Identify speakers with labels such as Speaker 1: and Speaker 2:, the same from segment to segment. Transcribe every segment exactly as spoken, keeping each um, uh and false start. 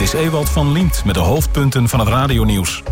Speaker 1: Dit is Ewald van Liemt met de hoofdpunten van het radionieuws.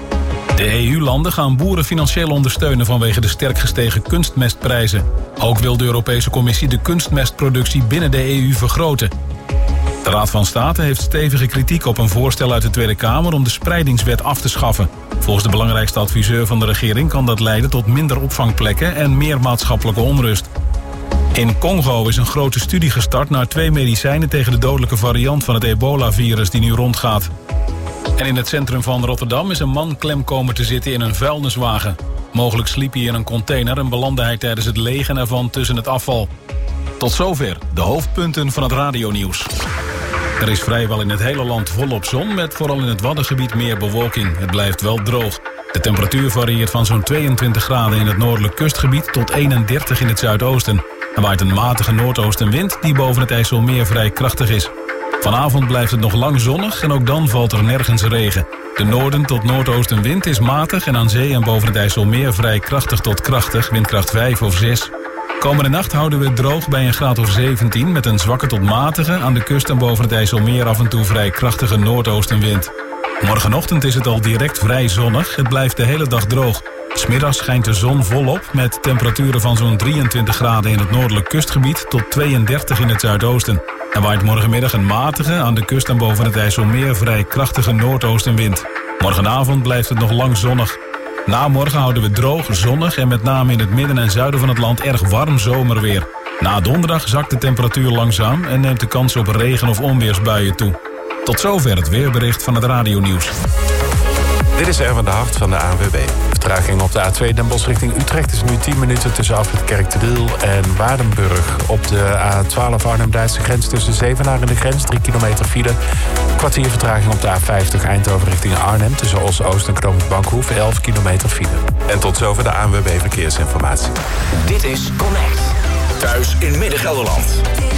Speaker 1: De E U-landen gaan boeren financieel ondersteunen vanwege de sterk gestegen kunstmestprijzen. Ook wil de Europese Commissie de kunstmestproductie binnen de E U vergroten. De Raad van State heeft stevige kritiek op een voorstel uit de Tweede Kamer om de spreidingswet af te schaffen. Volgens de belangrijkste adviseur van de regering kan dat leiden tot minder opvangplekken en meer maatschappelijke onrust. In Congo is een grote studie gestart naar twee medicijnen tegen de dodelijke variant van het ebola-virus die nu rondgaat. En in het centrum van Rotterdam is een man klem komen te zitten in een vuilniswagen. Mogelijk sliep hij in een container en belandde hij tijdens het legen ervan tussen het afval. Tot zover de hoofdpunten van het radionieuws. Er is vrijwel in het hele land volop zon, met vooral in het Waddengebied meer bewolking. Het blijft wel droog. De temperatuur varieert van zo'n tweeëntwintig graden in het noordelijk kustgebied tot eenendertig in het zuidoosten. Er waait een matige noordoostenwind die boven het IJsselmeer vrij krachtig is. Vanavond blijft het nog lang zonnig en ook dan valt er nergens regen. De noorden tot noordoostenwind is matig en aan zee en boven het IJsselmeer vrij krachtig tot krachtig, windkracht vijf of zes. Komende nacht houden we het droog bij een graad of zeventien... met een zwakke tot matige, aan de kust en boven het IJsselmeer af en toe vrij krachtige noordoostenwind. Morgenochtend is het al direct vrij zonnig, het blijft de hele dag droog. 'S Middags schijnt de zon volop met temperaturen van zo'n drieëntwintig graden in het noordelijk kustgebied tot tweeëndertig in het zuidoosten. Er waait morgenmiddag een matige, aan de kust en boven het IJsselmeer vrij krachtige noordoostenwind. Morgenavond blijft het nog lang zonnig. Na morgen houden we droog, zonnig en met name in het midden en zuiden van het land erg warm zomerweer. Na donderdag zakt de temperatuur langzaam en neemt de kans op regen- of onweersbuien toe. Tot zover het weerbericht van het radionieuws.
Speaker 2: Dit is Erwin de Hart van de A N W B. Vertraging op de A twee Den Bosch richting Utrecht is nu tien minuten tussen afrit Kerkdriel en Waardenburg. Op de A twaalf Arnhem-Duitse grens tussen Zevenaar en de grens, drie kilometer file. Kwartier vertraging op de A vijftig Eindhoven richting Arnhem tussen Os-Oost en Knoopend Bankhoef, elf kilometer file. En tot zover de A N W B Verkeersinformatie.
Speaker 3: Dit is Connect. Thuis in Midden-Gelderland.